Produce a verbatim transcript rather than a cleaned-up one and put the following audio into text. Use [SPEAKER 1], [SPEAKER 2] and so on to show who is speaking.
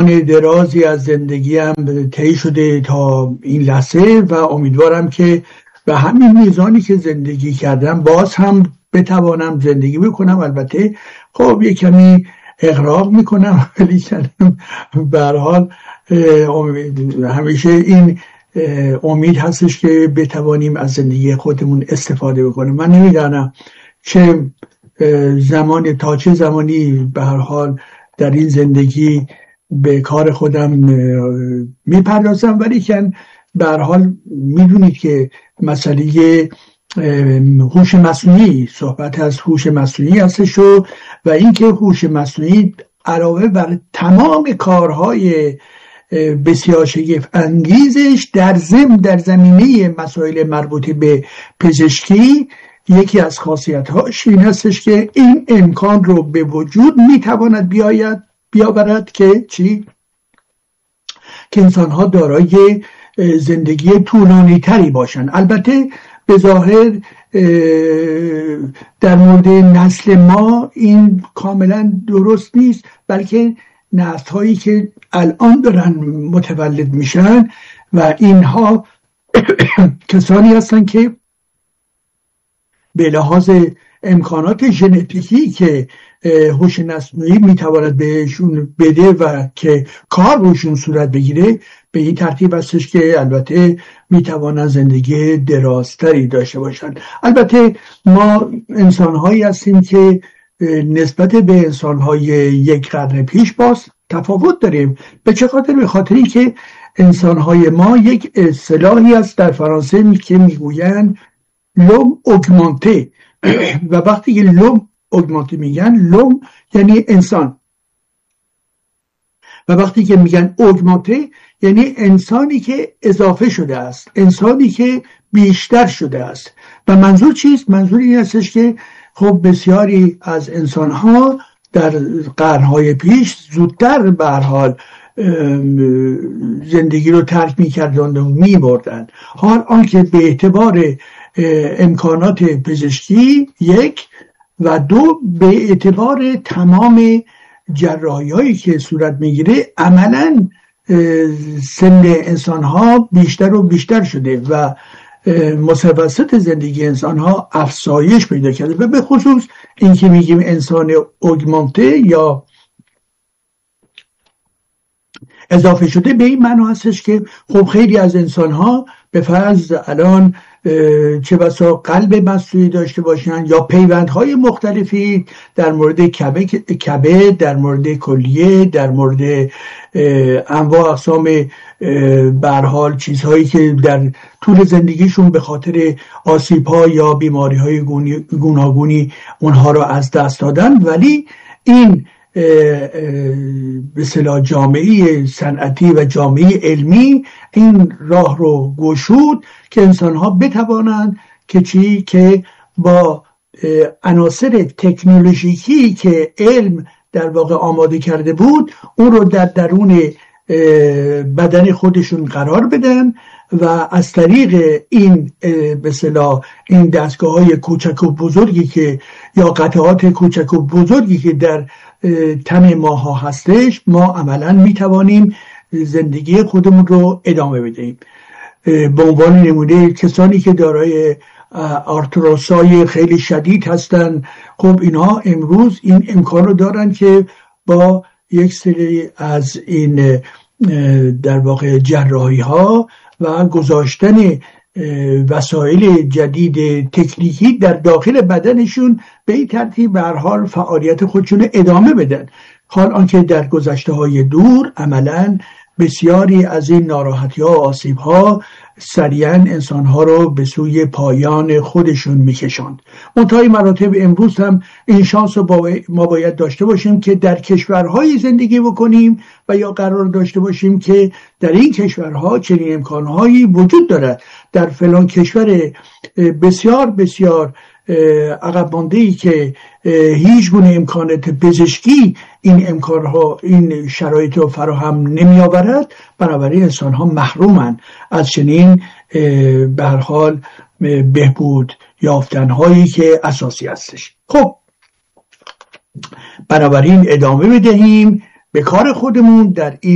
[SPEAKER 1] درازی از زندگیم طی شده تا این لحظه و امیدوارم که به همین میزانی که زندگی کردم باز هم بتوانم زندگی بکنم. البته خب یک کمی اغراق میکنم ولی به هر حال همیشه این امید هستش که بتوانیم از زندگی خودمون استفاده بکنیم. من نمیدانم چه زمان تا چه زمانی به هر حال در این زندگی به کار خودم میپردازم، ولی که به هر حال میدونید که مسئله هوش مصنوعی، صحبت از هوش مصنوعی هستش و و اینکه هوش مصنوعی علاوه بر تمام کارهای بسیار شگفت انگیزش در ضمن در زمینه مسائل مربوط به پزشکی، یکی از خاصیت‌هاش این هستش که این امکان رو به وجود میتواند بیاید بیاورد که چی؟ که انسان‌ها دارای زندگی طولانی تری باشن. البته به ظاهر در مورد نسل ما این کاملا درست نیست، بلکه نسل هایی که الان دارن متولد میشن و اینها کسانی هستن که به لحاظ امکانات ژنتیکی که هوش مصنوعی میتواند بهشون بده و که کار روشون صورت بگیره، به این ترتیب هستش که البته میتوانند زندگی درازتری داشته باشن. البته ما انسانهایی هستیم که نسبت به انسانهای یک قرن پیش باز تفاوت داریم. به چه خاطر؟ به خاطری که انسانهای ما یک اصطلاحی است در فرانسه که میگوین لوم اوگمانته و وقتی که لوم اوگمانته میگن، لوم یعنی انسان و وقتی که میگن اوگمانته یعنی انسانی که اضافه شده است، انسانی که بیشتر شده است. و منظور چیست؟ منظور این هستش که خب بسیاری از انسانها در قرنهای پیش زودتر به هر حال زندگی رو ترک میکردند و میبردند. حال آنکه به اعتبار امکانات پزشکی یک و دو به اعتبار تمام جراحی‌هایی که صورت میگیره، عملاً سن انسان‌ها بیشتر و بیشتر شده و متوسط زندگی انسان‌ها افزایش پیدا کرده و به خصوص این که میگیم انسان اوگمانته یا اضافه شده، به این معنی هستش که خب خیلی از انسان‌ها به فرض الان چه بسا قلب مصنوعی داشته باشن یا پیوندهای مختلفی در مورد کبد، در مورد کلیه، در مورد انواع اقسام به هر حال چیزهایی که در طول زندگیشون به خاطر آسیب‌ها یا بیماری‌های گوناگونی اونها رو از دست دادن، ولی این به اصطلاح جامعه صنعتی و جامعه علمی این راه رو گشود که انسان‌ها بتوانند که چی که با عناصر تکنولوژیکی که علم در واقع آماده کرده بود اون رو در درون بدن خودشون قرار بدن و از طریق این به اصطلاح این دستگاه‌های کوچک و بزرگی که یا قطعات کوچک و بزرگی که در تن ماها هستش، ما عملاً میتوانیم زندگی خودمون رو ادامه بدهیم. به عنوان نمونه کسانی که دارای آرتروسای خیلی شدید هستن، خب اینها امروز این امکان رو دارن که با یک سری از این در واقع جراحی ها و گذاشتن وسایل جدید تکنیکی در داخل بدنشون به این ترتیب به هر حال فعالیت خودشون ادامه بدن. حال آنکه در گذشته های دور عملاً بسیاری از این ناراحتی ها و آسیب ها سریعا انسان ها رو به سوی پایان خودشون میکشند. منتهای مراتب امروز هم این شانس رو ما باید داشته باشیم که در کشورهای زندگی بکنیم و یا قرار داشته باشیم که در این کشورها چنین امکانهایی وجود دارد. در فلان کشور بسیار بسیار عقب مانده‌ای که هیچ گونه امکانات پزشکی این امکانها این شرایط رو فراهم نمی آورد، بنابراین انسان ها محرومن از چنین به هر حال بهبود یافتن هایی که اساسی هستش. خب بنابراین ادامه بدهیم به کار خودمون در این